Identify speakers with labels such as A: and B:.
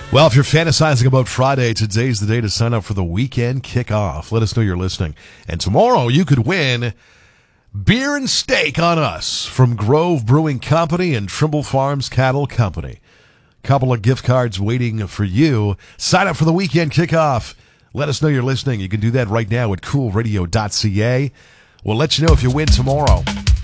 A: Well, if you're fantasizing about Friday, today's the day to sign up for the weekend kickoff. Let us know you're listening. And tomorrow you could win beer and steak on us from Grove Brewing Company and Trimble Farms Cattle Company. Couple of gift cards waiting for you. Sign up for the weekend kickoff. Let us know you're listening. You can do that right now at coolradio.ca. We'll let you know if you win tomorrow.